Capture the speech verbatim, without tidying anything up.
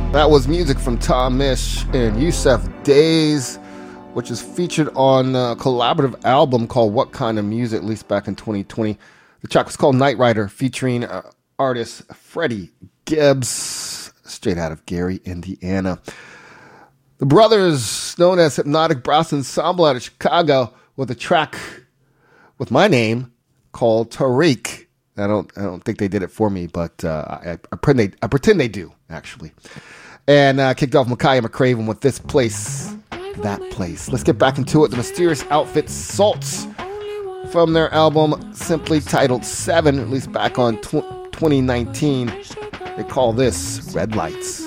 That was music from Tom Misch and Yusef Days, which is featured on a collaborative album called What Kind of Music, released back in twenty twenty. The track was called Night Rider, featuring uh, artist Freddie Gibbs, straight out of Gary, Indiana. The brothers, known as Hypnotic Brass Ensemble out of Chicago, with a track with my name called Tariq. I don't, I don't think they did it for me, but uh, I, I pretend they, I pretend they do, actually. And uh, kicked off Makaya McCraven with This Place, That Place. Let's get back into it. The Mysterious Outfit Salts, from their album simply titled Seven, released back on tw- twenty nineteen. They call this Red Lights.